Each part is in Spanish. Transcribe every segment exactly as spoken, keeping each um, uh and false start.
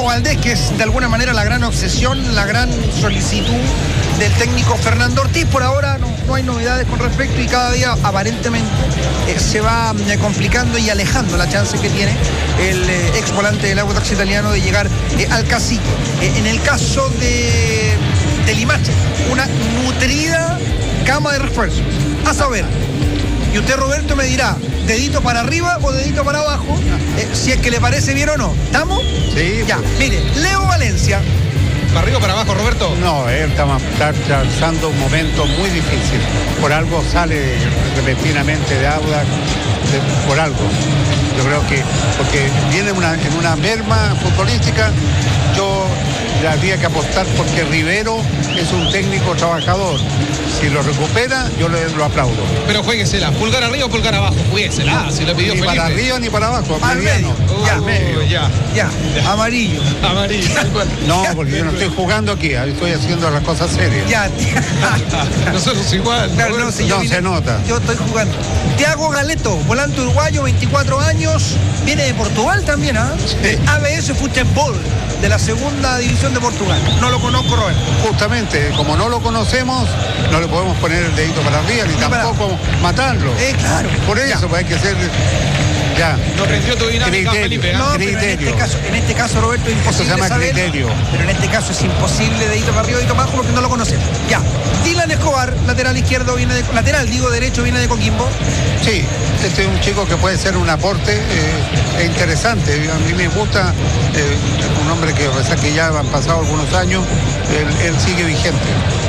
Valdés, que es de alguna manera la gran obsesión, la gran solicitud del técnico Fernando Ortiz. Por ahora no, no hay novedades con respecto y cada día aparentemente eh, se va eh, complicando y alejando la chance que tiene el eh, ex volante del Audax italiano de llegar eh, al cacique. Eh, en el caso de, de Limache, una nutrida cama de refuerzos. A saber, y usted, Roberto, me dirá, ¿dedito para arriba o dedito para abajo? Eh, si es que le parece bien o no. ¿Estamos? Sí. Ya, mire, Leo Valencia. ¿Para arriba o para abajo, Roberto? No, él está, está atravesando un momento muy difícil. Por algo sale repentinamente de Audax, de, por algo. Yo creo que, porque viene una, en una merma futbolística, yo le habría que apostar porque Rivero es un técnico trabajador. Si lo recupera, yo le, lo aplaudo. Pero jueguesela, pulgar arriba o pulgar abajo, jueguesela, no, si lo pidió ni Felipe. Ni para arriba ni para abajo, al medio. Uh, ya, al medio, ya. Ya, ya. Amarillo. Amarillo, tal cual. No, porque yo no estoy jugando aquí, estoy haciendo las cosas serias. Ya, nosotros igual. Claro, no, si no yo vine, se nota. Yo estoy jugando. Tiago Galeto, volante uruguayo, veinticuatro años, viene de Portugal también, ¿ah? ¿eh? Sí. A B S Fútbol, de la segunda división de Portugal. No lo conozco, Roberto. Justamente, como no lo conocemos, no le podemos poner el dedito para arriba ni, ni tampoco para... matarlo. Eh, claro. Por eso, pues hay que ser... Ya. No prendió tu dinámica, criterio. Felipe. ¿eh? No, pero en este caso, en este caso, Roberto, es imposible. Eso se llama saberlo, criterio. Pero en este caso es imposible dedito para arriba, dedito para abajo porque no lo conocemos. Ya. Dylan Escobar, lateral izquierdo, viene de, lateral, digo derecho, viene de Coquimbo. Sí, este es un chico que puede ser un aporte eh, interesante. A mí me gusta, eh, un hombre que, a pesar que ya han pasado algunos años, él, él sigue vigente.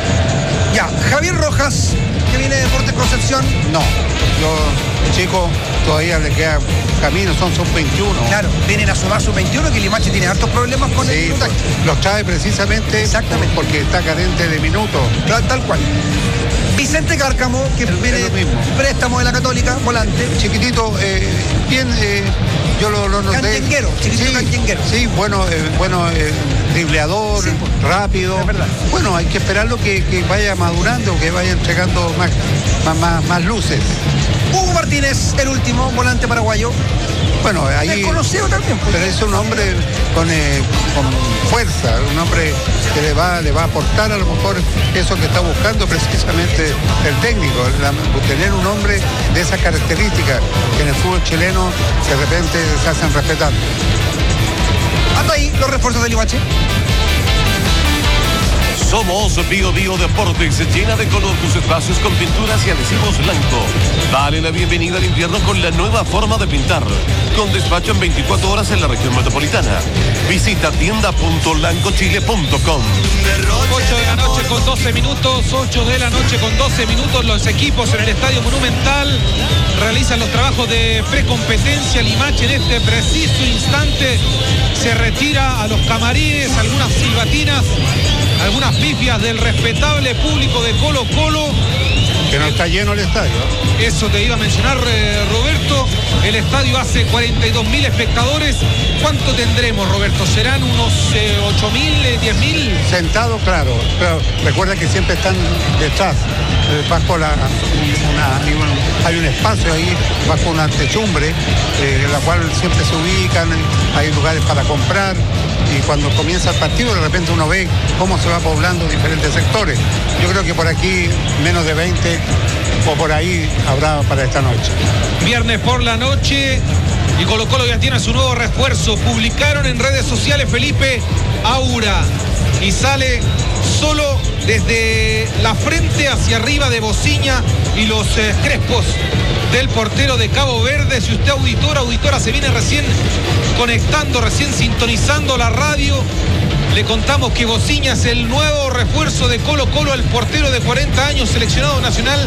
Ya. Javier Rojas, que viene de Deportes Concepción. No, yo, chico, todavía le queda camino, son sub veintiuno. Claro, vienen a sumar sub veintiuno, que Limache tiene hartos problemas con sí, el minutaje. Los trae precisamente Exactamente. porque está carente de minutos. Tal, tal cual. Vicente Cárcamo, que Es viene lo mismo. préstamo de la Católica, volante. Chiquitito, eh, bien, eh, yo lo, lo noté. Canyenguero, chiquitito sí, canyenguero. Sí, bueno, eh, bueno, eh, dribleador, Sí, rápido. es verdad. Bueno, hay que esperarlo que, que vaya madurando, que vaya entregando más, más, más, más luces. Hugo Martínez, el último, volante paraguayo. Bueno, ahí... Desconocido también. Porque... Pero es un hombre con, eh, con fuerza, un hombre que le va, le va a aportar a lo mejor eso que está buscando precisamente el técnico, la, tener un hombre de esas características que en el fútbol chileno de repente se hacen respetar. Hasta ahí los refuerzos del Limache. Somos Bio Bio Deportes, llena de color tus espacios con pinturas y adhesivos blanco. Dale la bienvenida al invierno con la nueva forma de pintar, con despacho en veinticuatro horas en la región metropolitana. Visita tienda punto lancochile punto com. ocho de la noche con doce minutos, ocho de la noche con doce minutos, los equipos en el Estadio Monumental realizan los trabajos de precompetencia. Limache en este preciso instante se retira a los camarines, algunas silbatinas, algunas pifias del respetable público de Colo Colo. Que no está lleno el estadio. Eso te iba a mencionar, eh, Roberto. El estadio hace cuarenta y dos mil espectadores. ¿Cuánto tendremos, Roberto? ¿Serán unos eh, ocho mil, diez mil? Sentado, claro, pero recuerda que siempre están detrás, eh, bajo la, una, hay, un, hay un espacio ahí, bajo una techumbre, eh, en la cual siempre se ubican, hay lugares para comprar, y cuando comienza el partido de repente uno ve cómo se va poblando diferentes sectores. Yo creo que por aquí menos de veinte o por ahí habrá para esta noche. Viernes por la noche y Colo Colo ya tiene su nuevo refuerzo. Publicaron en redes sociales, Felipe, Aura, y sale solo desde la frente hacia arriba de Bociña y los eh, crespos del portero de Cabo Verde. Si usted auditora, auditora, se viene recién conectando, recién sintonizando la radio, le contamos que Bociña es el nuevo refuerzo de Colo Colo, el portero de cuarenta años, seleccionado nacional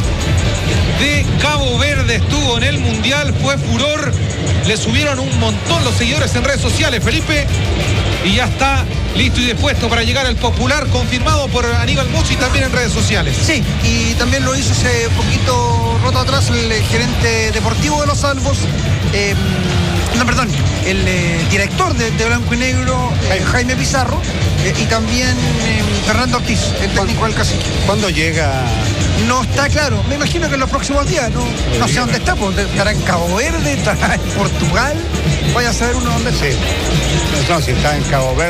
de Cabo Verde. Estuvo en el Mundial, fue furor, le subieron un montón los seguidores en redes sociales, Felipe, y ya está listo y dispuesto para llegar al popular, confirmado por Aníbal Musi también en redes sociales. Sí, y también lo hizo hace poquito rato atrás el gerente deportivo de Los Albos, eh, no, perdón, el eh, director de, de Blanco y Negro, eh, Jaime Pizarro, eh, y también eh, Fernando Ortiz, el técnico del Cacique. ¿Cuándo llega? No está claro, me imagino que en los próximos días, no, no sé dónde está, pues, estará en Cabo Verde, estará en Portugal, vaya a saber uno dónde está. Sí, no, si está en Cabo Verde.